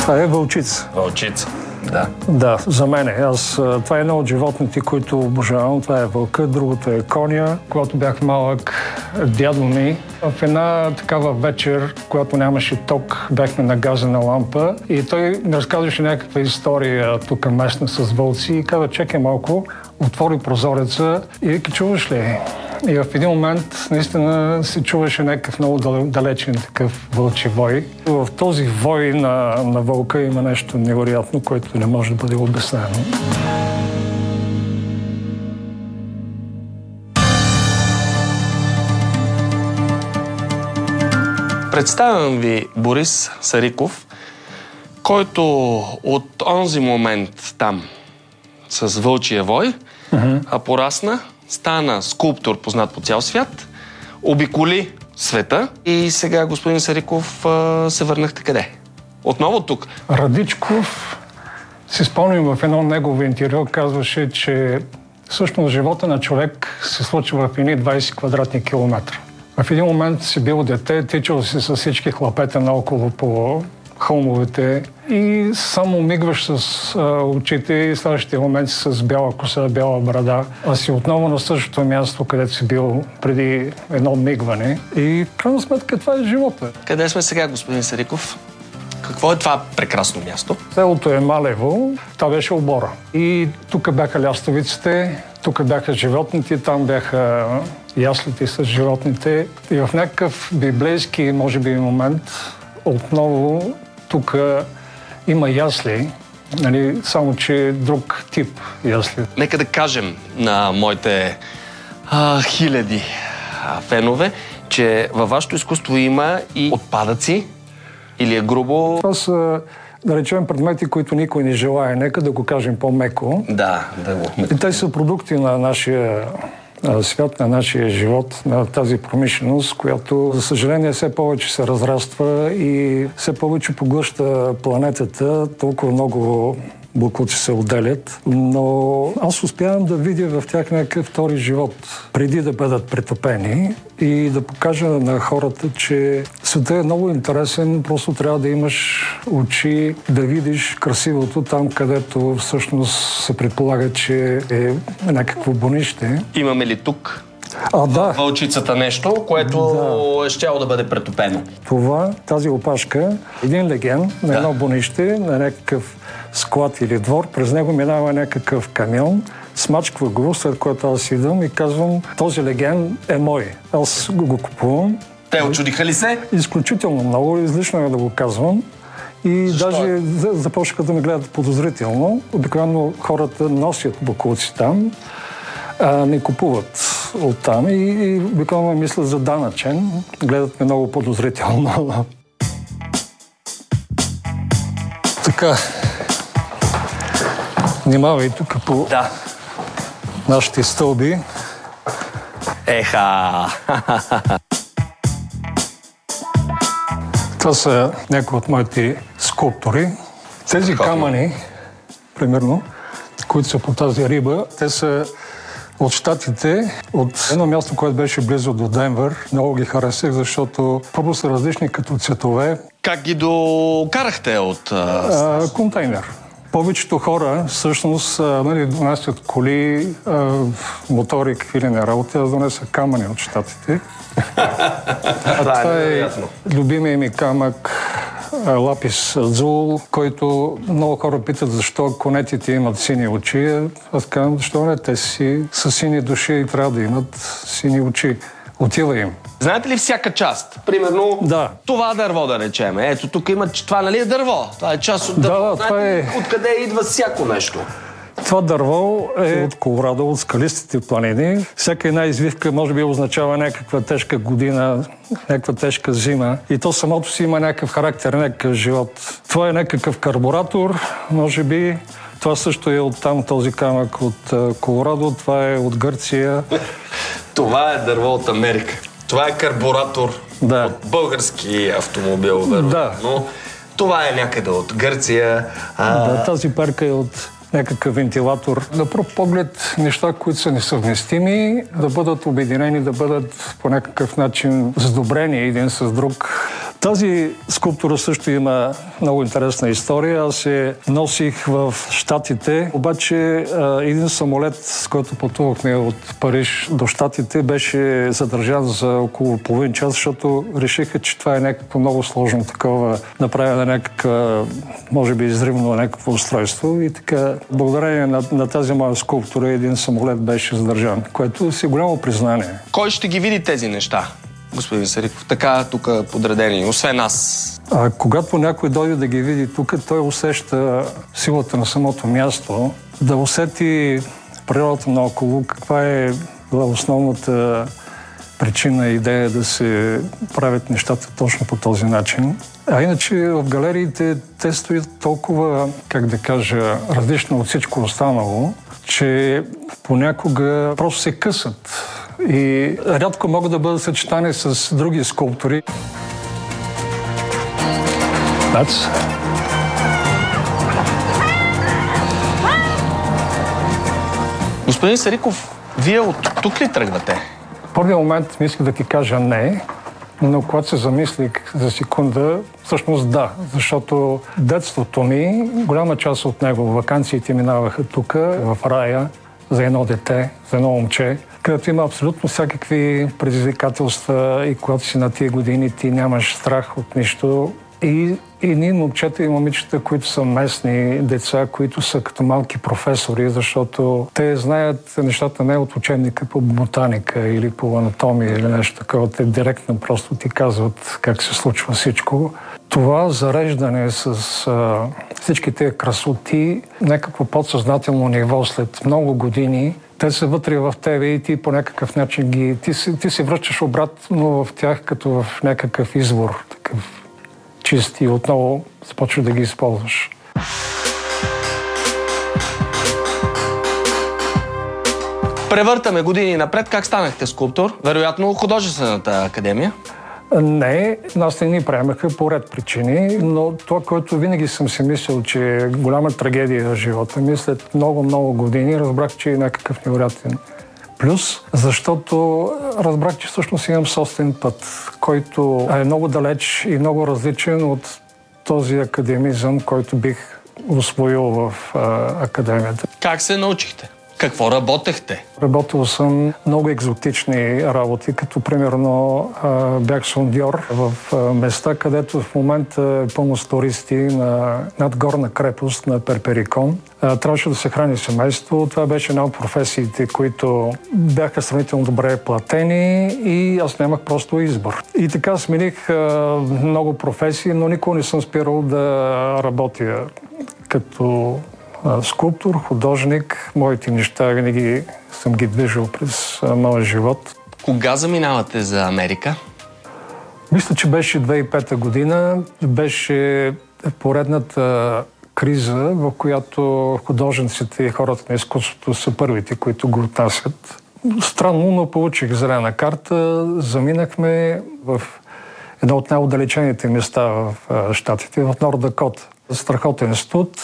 Това е вълчица. Вълчица, да. Да, за мен е. Това е едно от животните, които обожавам. Това е вълка, другото е коня. Когато бях малък, дядо ми в една такава вечер, когато нямаше ток, бяхме на газена лампа и той ми разказваше някаква история тук местна с вълци и каза, чекай малко, отвори прозореца и вика, чуваш ли? И в един момент наистина се чуваше някакъв много далечен такъв вълчи вой. В този вой на вълка има нещо невероятно, което не може да бъде обяснено. Представям ви Борис Сариков, който от онзи момент там с вълчия вой порасна, стана скулптор, познат по цял свят, обиколи света и сега, господин Сариков, се върнахте къде? Отново тук. Радичков, си спомням в едно негово интервю, казваше, че всъщност живота на човек се случва в едни 20 квадратни километра. В един момент си бил дете, тичал си с всички хлапета наоколо по хълмовете и само мигваш с очите и в следващия момент си с бяла коса, бяла брада, а си отново на същото място, където си бил преди едно мигване. И в крайна сметка това е живота. Къде сме сега, господин Сариков? Какво е това прекрасно място? Селото е Малево, това беше обора. И тук бяха лястовиците, тук бяха животните, там бяха яслите с животните. И в някакъв библейски, може би, момент отново тук има ясли, нали, само че друг тип ясли. Нека да кажем на моите хиляди фенове, че във вашето изкуство има и отпадъци, или е грубо? Това са, да речем, предмети, които никой не желае. Нека да го кажем по-меко. Да го. И те са продукти на нашия свят, на нашия живот, на тази промишленост, която, за съжаление, все повече се разраства и все повече поглъща планетата. Толкова много боклуци се отделят, но аз успявам да видя в тях някакъв втори живот, преди да бъдат претопени и да покажа на хората, че светът е много интересен, просто трябва да имаш очи, да видиш красивото там, където всъщност се предполага, че е някакво бонище. Имаме ли тук да. Вълчицата нещо, което е щяло да бъде претопено? Това, тази опашка, един леген на едно бонище, на някакъв склад или двор, през него минава някакъв камион, смачква го, след което аз идвам и казвам, този леген е мой. Аз го купувам. Те очудиха ли се? Изключително много, излишно е да го казвам. И защо? Даже започнаха да ме гледат подозрително. Обикновено хората носят боклуци там, не купуват оттам и обикновено мислят за данъчен. Гледат ме много подозрително. Така. Внимавай тук по нашите стълби. Еха! Това са някои от моите скулптури. Тези камъни, примерно, които са по тази риба, те са от Щатите, от едно място, което беше близо до Денвър. Много ги харесах, защото първо са различни като цветове. Как ги докарахте от... Контейнер. Повечето хора всъщност донасят коли, мотори, какви ли не работи. Аз донеса камъни от Щатите. Това е любимия ми камък лапис азул, който много хора питат защо конетите имат сини очи. Аз казвам, защо не? Те си са сини души и трябва да имат сини очи. Отива им. Знаете ли всяка част? Примерно това дърво, да речем. Ето тук има, това нали е дърво? Това е част от дърво. Това е... Откъде идва всяко нещо? Това дърво е от Колорадо, от скалистите планини. Всяка една извивка може би означава някаква тежка година, някаква тежка зима. И то самото си има някакъв характер, някакъв живот. Това е някакъв карбуратор, може би. Това също е от там, този камък от Колорадо. Това е от Гърция. Това е дърво от Америка. Това е карбуратор от български автомобил, вероятно. Но това е някъде от Гърция. Тази перка е от някакъв вентилатор. На пръв поглед неща, които са несъвместими, да бъдат обединени, да бъдат по някакъв начин сдобрени един с друг. Тази скулптура също има много интересна история. Аз се носих в Щатите, обаче един самолет, с който пътувахме от Париж до Щатите, беше задържан за около половин час, защото решиха, че това е някакво много сложно такова, направено някаква, може би изривно някакво устройство. И така, благодарение на тази моя скулптура, един самолет беше задържан, което си голямо признание. Кой ще ги види тези неща, господин Сариков? Така тук подредени, освен нас. Когато някой дойде да ги види тук, той усеща силата на самото място, да усети природата наоколо, каква е била основната причина и идея да се правят нещата точно по този начин. А иначе в галериите те стоят толкова, как да кажа, различно от всичко останало, че понякога просто се късат и рядко могат да бъдат съчетани с други скулптури. Господин Сариков, вие от тук ли тръгвате? В първия момент ми исках да ти кажа не, но когато се замислих за секунда, всъщност да, защото детството ми, голяма част от него, ваканциите минаваха тук, в рая, за едно дете, за едно момче, където има абсолютно всякакви предизвикателства и когато си на тия години ти нямаш страх от нищо. И ние момчета и момичета, които са местни деца, които са като малки професори, защото те знаят нещата не от учебника по ботаника или по анатомия или нещо такова. Те директно просто ти казват как се случва всичко. Това зареждане с всички тези красоти, някакво подсъзнателно ниво след много години, те са вътре в тебе и ти по някакъв начин ти се връщаш обратно в тях като в някакъв извор, такъв чист и отново започваш да ги използваш. Превъртаме години напред. Как станахте скулптор? Вероятно художествената академия? Не, нас не ни приемаха по ред причини, но това, което винаги съм си мислил, че е голяма трагедия в живота ми, след много години разбрах, че е някакъв невероятен плюс, защото разбрах, че всъщност имам собствен път, който е много далеч и много различен от този академизъм, който бих усвоил в академията. Как се научихте? Какво работехте? Работил съм много екзотични работи, като примерно бях сондьор в места, където в момента е пълно с туристи на надгорна крепост на Перперикон. Трябваше да се храни семейство. Това беше една от професиите, които бяха сравнително добре платени и аз нямах просто избор. И така смених много професии, но никога не съм спирал да работя като скулптор, художник. Моите неща винаги съм ги движил през моя живот. Кога заминавате за Америка? Мисля, че беше 2005 година. Беше поредната криза, в която художниците и хората на изкуството са първите, които го отнасят. Странно, но получих зелена карта. Заминахме в едно от най-отдалечените места в Щатите, в Норт Дакота. Страхотен институт,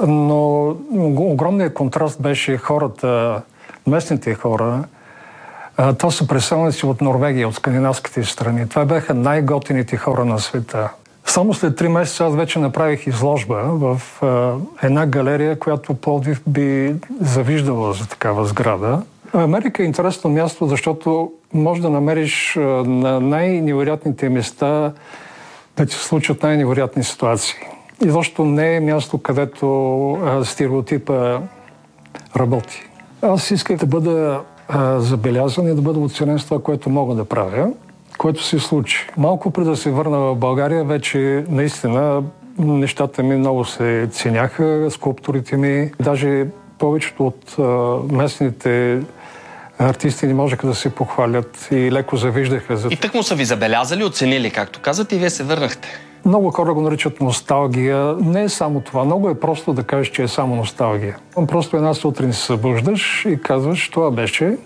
но огромният контраст беше хората, местните хора. Това са преселници от Норвегия, от скандинавските страни. Това бяха най-готините хора на света. Само след 3 месеца аз вече направих изложба в една галерия, която Пловдив би завиждала за такава сграда. Америка е интересно място, защото може да намериш на най-невероятните места да се случат най-невероятни ситуации. И защо не е място, където стереотипа работи. Аз исках да бъда забелязан и да бъда оценен с това, което мога да правя, което се случи. Малко преди да се върна в България, вече наистина нещата ми много се ценяха, скулптурите ми. Даже повечето от местните артисти не можеха да се похвалят и леко завиждаха. И тъкмо са ви забелязали, оценили, както казвате, и вие се върнахте. Много хора го наричат носталгия. Не е само това. Много е просто да кажеш, че е само носталгия. Просто една сутрин се събуждаш и казваш, това беше,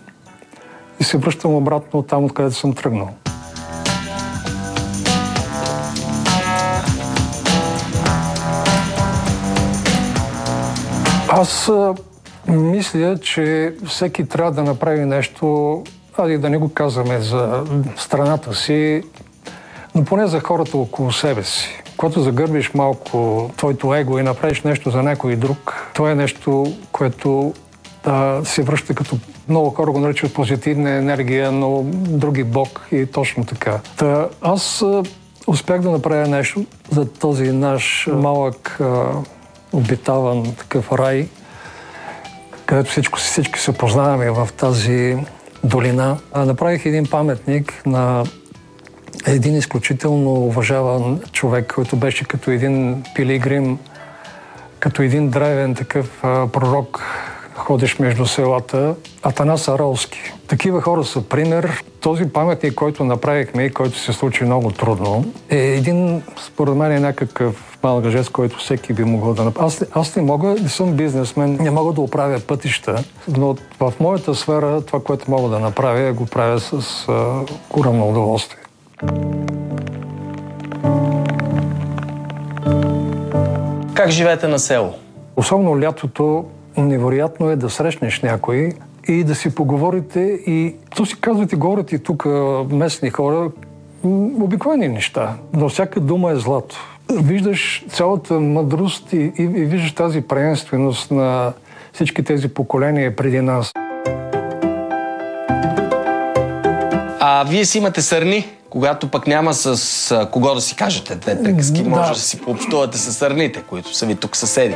и се връщам обратно там, откъдето съм тръгнал. Аз мисля, че всеки трябва да направи нещо, и да не го казваме за страната си, но поне за хората около себе си. Когато загърбиш малко твоето его и направиш нещо за някой друг, това е нещо, което се връща като много хора го наричат позитивна енергия, но други бог и точно така. Аз успях да направя нещо за този наш малък обитаван такъв рай, където всички се познаваме в тази долина. Направих един паметник на един изключително уважаван човек, който беше като един пилигрим, като един древен такъв пророк, ходиш между селата, Атанас Аролски. Такива хора са пример. Този паметник, който направихме и който се случи много трудно, е един, според мен, някакъв малък жест, който всеки би могъл да направи. Аз не мога, не съм бизнесмен, не мога да оправя пътища, но в моята сфера това, което мога да направя, го правя с голямо удоволствие. Как живеете на село? Особено лятото, невероятно е да срещнеш някой и да си поговорите и то си казвате, говорят и тук местни хора, обикновени неща, но всяка дума е злато. Виждаш цялата мъдрост и виждаш тази приемственост на всички тези поколения преди нас. А вие си имате сърни, когато пък няма с кого да си кажете две приказки, може да си пообщувате с сърните, които са ви тук съседи.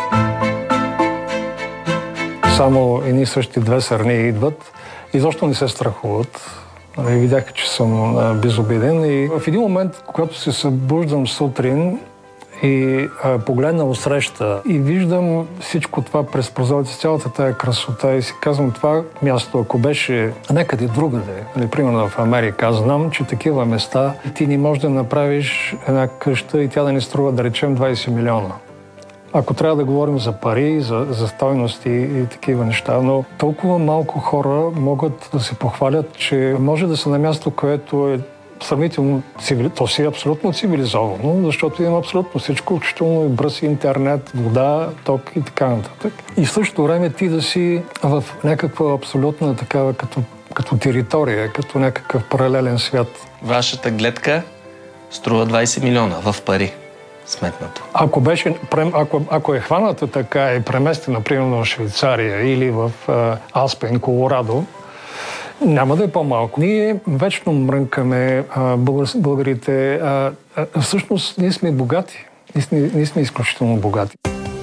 Само едни същи две сърни идват и защо не се страхуват. Видяха, че съм безобиден и в един момент, когато се събуждам сутрин и погледна отсреща и виждам всичко това през прозорец, цялата тая красота и си казвам, това място, ако беше някъде другаде, примерно в Америка, аз знам, че такива места ти не можеш да направиш една къща и тя да ни струва, да речем, 20 милиона. Ако трябва да говорим за пари, за стойности и такива неща, но толкова малко хора могат да се похвалят, че може да са на място, което е сравнително то си е абсолютно цивилизовано, защото има абсолютно всичко, включително и бърз интернет, вода, ток и така нататък. И в същото време ти да си в някаква абсолютна такава като територия, като някакъв паралелен свят. Вашата гледка струва 20 милиона в пари. Сметнато. Ако е хваната така и преместена, примерно в Швейцария или в Аспен, Колорадо, няма да е по-малко. Ние вечно мрънкаме българите. Всъщност ние сме богати. Ние сме изключително богати.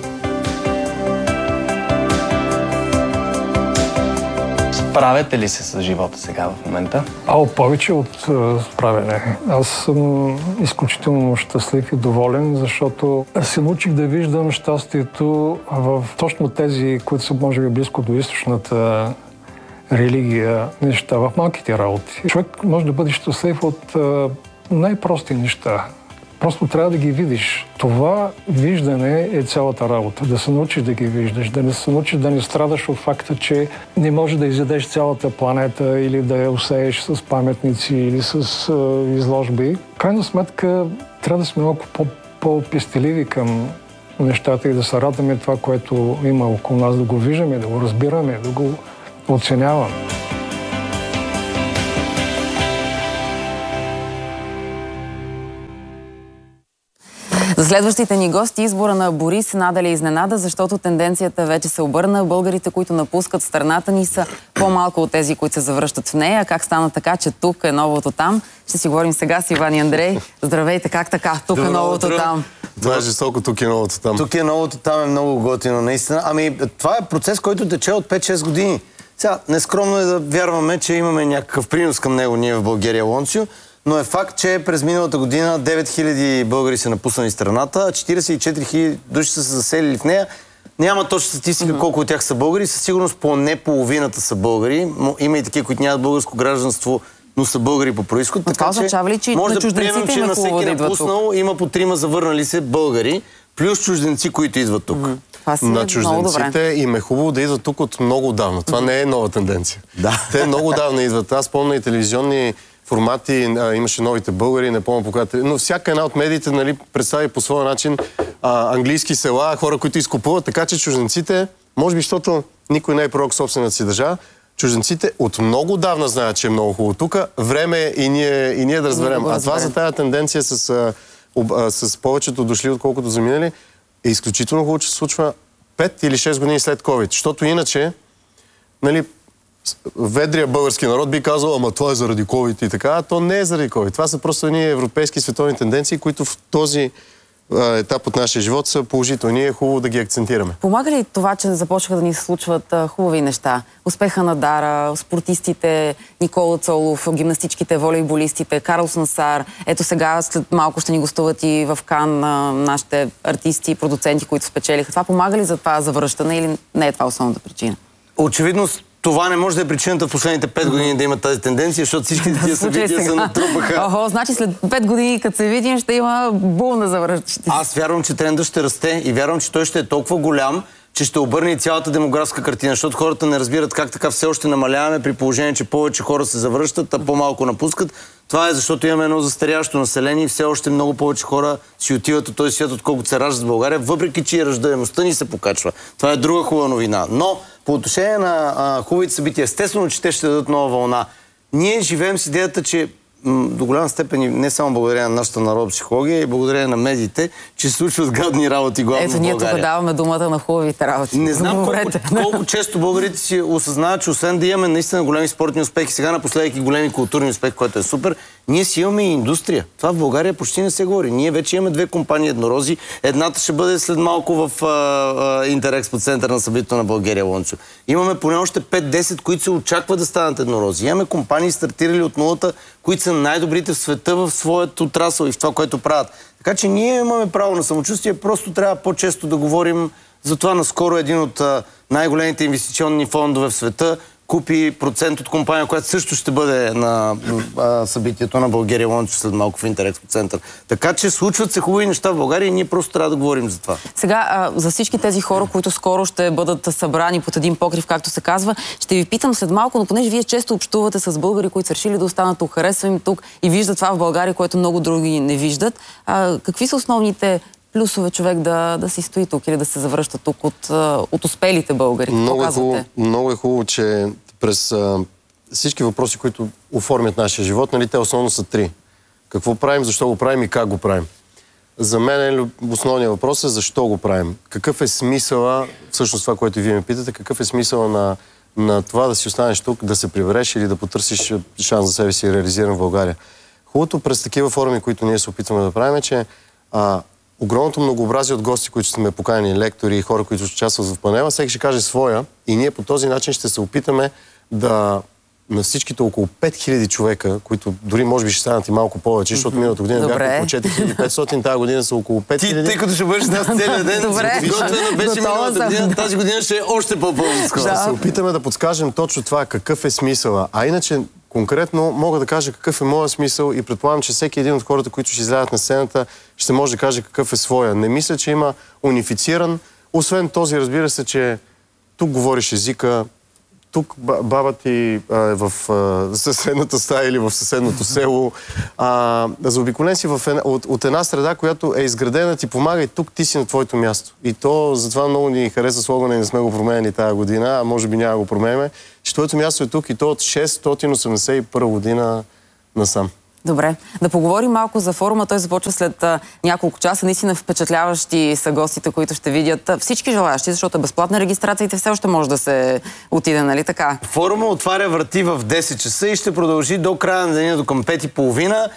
Справяте ли се с живота сега в момента? Повече от справяне. Аз съм изключително щастлив и доволен, защото се научих да виждам щастието в точно тези, които са може би близко до източната религия, неща, в малките работи. Човек може да бъде щастлив от най-прости неща. Просто трябва да ги видиш. Това виждане е цялата работа. Да се научиш да ги виждаш, да се научиш да не страдаш от факта, че не можеш да изядеш цялата планета или да я усееш с паметници или с изложби. В крайна сметка трябва да сме малко по-пестеливи към нещата и да се радваме това, което има около нас, да го виждаме, да го разбираме, да го оценяваме. За следващите ни гости избора на Борис надали изненада, защото тенденцията вече се обърна. Българите, които напускат страната ни, са по-малко от тези, които се завръщат в нея. Как стана така, че тук е новото там? Ще си говорим сега с Иван и Андрей. Здравейте, как така? Тук е новото там. Това е жестоко, тук е новото там. Тук е новото там, е много готино, наистина. Ами, това е процес, който тече от 5-6 години. Сега, нескромно е да вярваме, че имаме някакъв принос към него ние в България, Лонцио, но е факт, че през миналата година 9000 българи са напуснали страната, а 44 000 души са се заселили в нея. Няма точна статистика колко от тях са българи, със сигурност поне половината са българи. Има и такива, които нямат българско гражданство, но са българи по происход. Така означава ли, че може на да приемем, че на всеки напуснал има по 3 завърнали се българи, плюс чужденци, които идват тук. На чужденците им е хубаво да идват тук от много отдавна. Това не е нова тенденция. Да. Те много отдавна идват. Аз помня и телевизионни формати, имаше новите българи, не помня по която. Но всяка една от медиите, нали, представи по своя начин английски села, хора, които изкупуват, така че чужденците, може би, защото никой не е пророк собствената си държава, Чужденците от много давна знаят, че е много хубаво тук. Време е и ние да разберем. А това за тази тенденция с повечето дошли, отколкото заминали, е изключително хубаво, че се случва 5 или 6 години след COVID. Защото иначе, нали, ведрия български народ би казал, ама това е заради COVID и така, а то не е заради COVID. Това са просто едни европейски световни тенденции, които в този етап от нашия живот са положителни и е хубаво да ги акцентираме. Помага ли това, че започнаха да ни се случват хубави неща? Успеха на Дара, спортистите, Никола Цолов, гимнастичките, волейболистите, Карлос Насар. Ето сега след малко ще ни гостуват и в Кан нашите артисти и продуценти, които спечелиха. Това помага ли за това завръщане или не е това основната причина? Очевидно това не може да е причината в последните 5 години да има тази тенденция, защото всички тия събития се натрупаха. Охо, значи след 5 години, като се видим, ще има бум на завръщащи. Аз вярвам, че трендът ще расте и вярвам, че той ще е толкова голям, че ще обърне и цялата демографска картина, защото хората не разбират как така все още намаляваме при положение, че повече хора се завръщат, а по-малко напускат. Това е защото имаме едно застаряващо население и все още много повече хора си отиват от този свят, отколкото се раждат в България, въпреки че и раждаемостта ни се покачва. Това е друга хубава новина. Но по отношение на хубавите събития, естествено, че те ще дадат нова вълна. Ние живеем с идеята, че до голяма степен и не само благодарение на нашата народопсихология, и благодарение на медиите, че се случват гадни работи главно в България. Ето, ние тук даваме думата на хубавите работи. Не знам колко често българите си осъзнават, че освен да имаме наистина големи спортни успехи, сега напоследък и големи културни успехи, което е супер, ние си имаме и индустрия. Това в България почти не се говори. Ние вече имаме 2 компании еднорози. Едната ще бъде след малко в Интерекспо център на събитието на България Лончо. Имаме поне още 5-10, които се очакват да станат еднорози. Имаме компании стартирали от нулата, които са най-добрите в света в своят отрасъл и в това, което правят. Така че ние имаме право на самочувствие, просто трябва по-често да говорим за това. Наскоро един от най-големите инвестиционни фондове в света купи процент от компания, която също ще бъде на събитието на България Лончо след малко в Интерекспо център. Така че случват се хубави неща в България и ние просто трябва да говорим за това. Сега, за всички тези хора, които скоро ще бъдат събрани под един покрив, както се казва, ще ви питам след малко, но понеже вие често общувате с българи, които са решили да останат тук, харесва им тук и виждат това в България, което много други не виждат. Какви са основните плюсове човек да си стои тук или да се завръща тук от успелите българи? Много е хубаво, че през всички въпроси, които оформят нашия живот, нали, те основно са 3. Какво правим, защо го правим и как го правим. За мен основният въпрос е защо го правим. Какъв е смисъла, всъщност това, което вие ме питате, какъв е смисъла на това да си останеш тук, да се прибереш или да потърсиш шанс за себе си реализиран в България. Хубавото през такива форми, които ние се опитваме да правим, е, че огромното многообразие от гости, които сме поканени, лектори и хора, които участват в панела, всеки ще каже своя и ние по този начин ще се опитаме да на всичките около 5000 човека, които дори може би ще станат и малко повече, защото миналата година бяха около 4500, тази година са около 5000. Тъй като ще бъдеш нас целия ден, готвено беше миналата година, тази година ще е още по-пълно скоро. Ще се опитаме да подскажем точно това, какъв е смисъла. А иначе конкретно мога да кажа какъв е моят смисъл и предполагам, че всеки един от хората, които ще излязат на сцената, ще може да каже какъв е своя. Не мисля, че има унифициран, освен този, разбира се, че тук говориш езика, тук баба ти е в съседната стая или в съседното село. Заобиколен си от една среда, която е изградена, ти помага и тук ти си на твоето място. И то затова много ни хареса слогана и не сме го променили тази година, а може би няма го променяме, че твоето място е тук и то от 681 година насам. Добре. Да поговорим малко за форума. Той започва след няколко часа. Наистина впечатляващи са гостите, които ще видят всички желаящи, защото е безплатна регистрация и все още може да се отиде, нали така? Форума отваря врати в 10 часа и ще продължи до края на деня, до към 5:30.